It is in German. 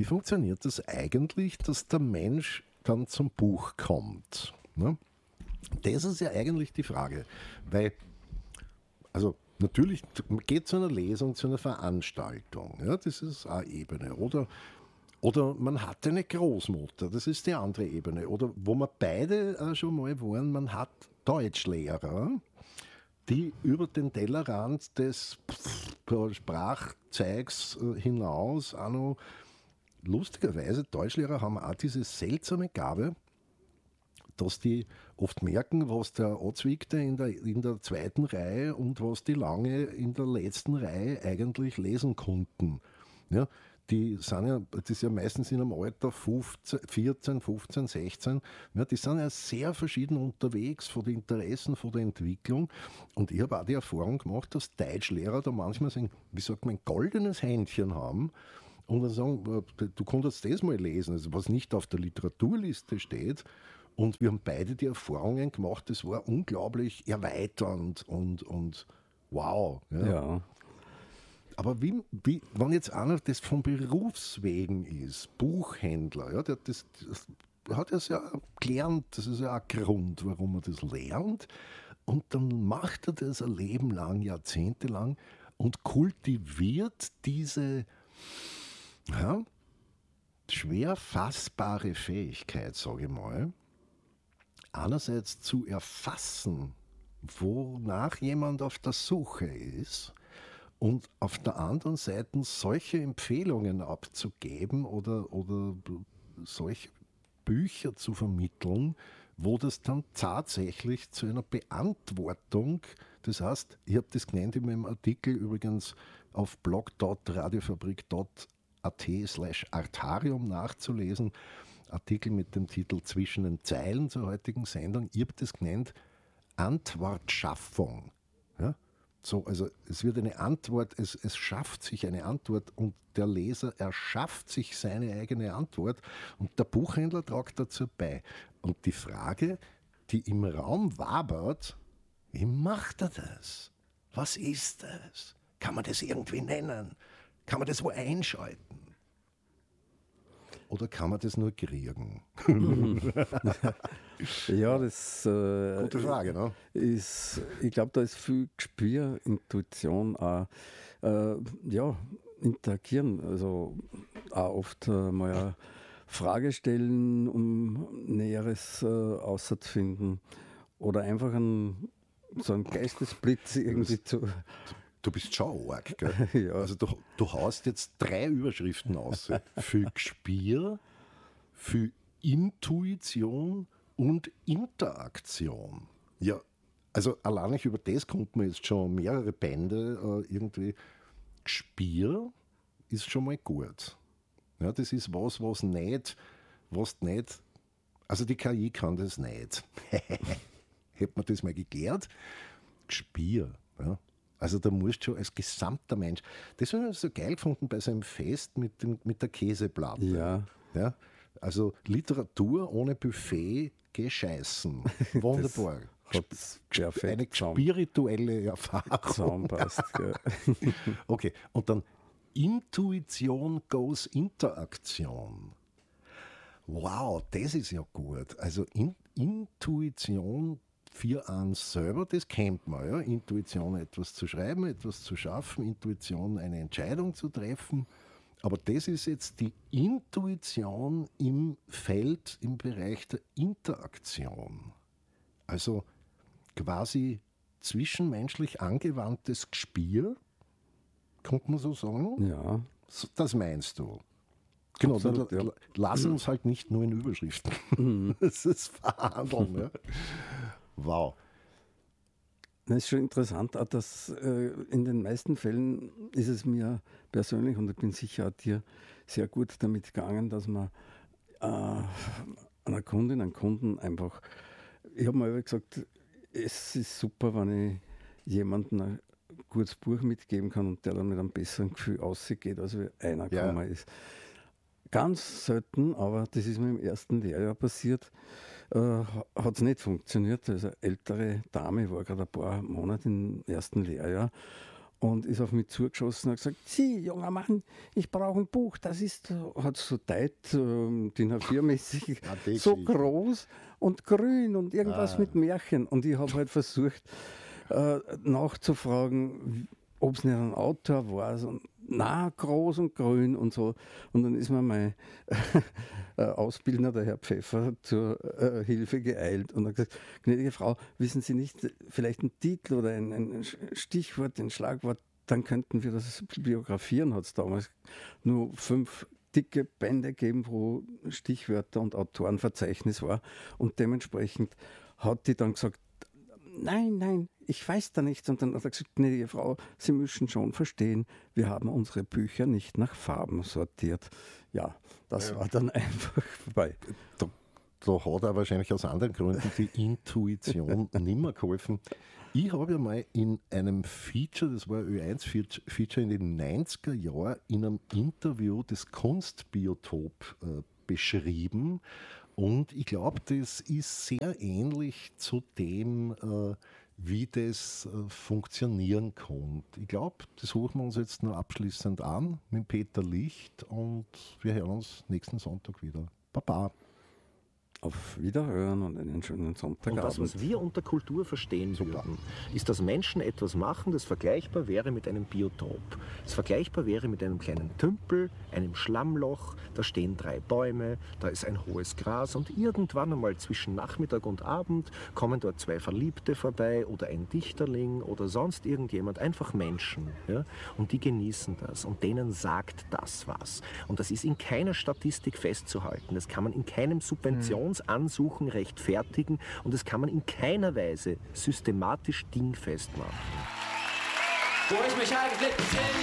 wie funktioniert das eigentlich, dass der Mensch dann zum Buch kommt? Ne? Das ist ja eigentlich die Frage, weil, also natürlich, man geht zu einer Lesung, zu einer Veranstaltung, ja, das ist eine Ebene, oder man hat eine Großmutter, das ist die andere Ebene, oder wo wir beide schon mal waren, man hat Deutschlehrer, die über den Tellerrand des Sprachzeugs hinaus auch noch, lustigerweise, Deutschlehrer haben auch diese seltsame Gabe, dass die oft merken, was der Anzwickte in der zweiten Reihe und was die Lange in der letzten Reihe eigentlich lesen konnten. Ja, das ist ja meistens in einem Alter 14, 15, 16, ja, die sind ja sehr verschieden unterwegs von den Interessen, von der Entwicklung. Und ich habe auch die Erfahrung gemacht, dass Deutschlehrer da manchmal ein, wie sagt man, ein goldenes Händchen haben und dann sagen, du konntest das mal lesen, also was nicht auf der Literaturliste steht. Und wir haben beide die Erfahrungen gemacht, das war unglaublich erweiternd und wow. Ja. Aber wenn jetzt einer das von Berufswegen ist, Buchhändler, ja, das hat er es ja gelernt, das ist ja ein Grund, warum er das lernt. Und dann macht er das ein Leben lang, jahrzehntelang und kultiviert diese schwer fassbare Fähigkeit, sage ich mal, einerseits zu erfassen, wonach jemand auf der Suche ist, und auf der anderen Seite solche Empfehlungen abzugeben oder solche Bücher zu vermitteln, wo das dann tatsächlich zu einer Beantwortung, das heißt, ich habe das genannt in meinem Artikel übrigens auf blog.radiofabrik.at/Artarium nachzulesen, Artikel mit dem Titel Zwischen den Zeilen zur heutigen Sendung, ich habe das genannt Antwortschaffung. Ja? So, also es wird eine Antwort, es schafft sich eine Antwort und der Leser erschafft sich seine eigene Antwort und der Buchhändler tragt dazu bei. Und die Frage, die im Raum wabert, wie macht er das? Was ist das? Kann man das irgendwie nennen? Kann man das wo einschalten? Oder kann man das nur kriegen? Ja, das Gute Frage, ne? ich glaube, da ist viel Gespür, Intuition, auch, interagieren. Also auch oft mal eine Frage stellen, um Näheres auszufinden. Oder einfach so einen Geistesblitz irgendwie zu. Du bist schon arg, gell? Ja. Also du haust jetzt 3 Überschriften aus. Für Gespür, für Intuition und Interaktion. Ja, also allein über das kommt man jetzt schon mehrere Bände irgendwie. Gespür ist schon mal gut. Ja, das ist was nicht, also die KI kann das nicht. Hätte man das mal geklärt? Gespür, ja. Also da musst du schon als gesamter Mensch, das habe ich so geil gefunden bei seinem Fest mit der Käseplatte. Ja. Ja, also Literatur ohne Buffet, gescheißen. Wunderbar. Hat's perfekt Eine spirituelle Erfahrung. Zusammenpasst. Okay, und dann Intuition goes Interaktion. Wow, das ist ja gut. Also Intuition für uns selber, das kennt man. Ja? Intuition, etwas zu schreiben, etwas zu schaffen, Intuition, eine Entscheidung zu treffen. Aber das ist jetzt die Intuition im Feld, im Bereich der Interaktion. Also quasi zwischenmenschlich angewandtes Gespür, könnte man so sagen? Ja. Das meinst du? Genau, Absolut, dann ja. lassen uns halt nicht nur in Überschriften. Das ist verhandeln. Ja. Wow. Das ist schon interessant, auch dass in den meisten Fällen ist es mir persönlich, und ich bin sicher auch dir, sehr gut damit gegangen, dass man einer Kundin, einem Kunden einfach, ich habe mal gesagt, es ist super, wenn ich jemandem ein gutes Buch mitgeben kann und der dann mit einem besseren Gefühl ausgeht, als wie einer gekommen ist. Ganz selten, aber das ist mir im ersten Lehrjahr passiert, hat es nicht funktioniert. Also eine ältere Dame war gerade ein paar Monate im ersten Lehrjahr und ist auf mich zugeschossen und hat gesagt, Sie, junger Mann, ich brauche ein Buch, das ist, hat so Teit, DIN A4-mäßig, so groß und grün und irgendwas mit Märchen. Und ich habe halt versucht nachzufragen, ob es nicht ein Autor war. So, na, groß und grün und so. Und dann ist mir mein Ausbildner, der Herr Pfeffer, zur Hilfe geeilt und hat gesagt, gnädige Frau, wissen Sie nicht, vielleicht ein Titel oder ein Stichwort, ein Schlagwort, dann könnten wir das biografieren, hat es damals nur 5 dicke Bände gegeben, wo Stichwörter und Autorenverzeichnis war. Und dementsprechend hat die dann gesagt, nein, ich weiß da nichts. Und dann hat er gesagt, gnädige Frau, Sie müssen schon verstehen, wir haben unsere Bücher nicht nach Farben sortiert. Ja, das war dann einfach vorbei. Da hat er wahrscheinlich aus anderen Gründen die Intuition nimmer geholfen. Ich habe ja mal in einem Feature, das war ein Ö1-Feature in den 90er Jahren, in einem Interview das Kunstbiotop beschrieben. Und ich glaube, das ist sehr ähnlich zu dem, wie das funktionieren kann. Ich glaube, das hören wir uns jetzt noch abschließend an mit Peter Licht und wir hören uns nächsten Sonntag wieder. Baba. Auf Wiederhören und einen schönen Sonntagabend. Und das, was wir unter Kultur verstehen würden, ist, dass Menschen etwas machen, das vergleichbar wäre mit einem Biotop. Das vergleichbar wäre mit einem kleinen Tümpel, einem Schlammloch, da stehen 3 Bäume, da ist ein hohes Gras und irgendwann einmal zwischen Nachmittag und Abend kommen dort 2 Verliebte vorbei oder ein Dichterling oder sonst irgendjemand, einfach Menschen. Ja? Und die genießen das und denen sagt das was. Und das ist in keiner Statistik festzuhalten, das kann man in keinem Subventionsansuchen rechtfertigen und das kann man in keiner Weise systematisch dingfest machen. Wo ist mich eigentlich?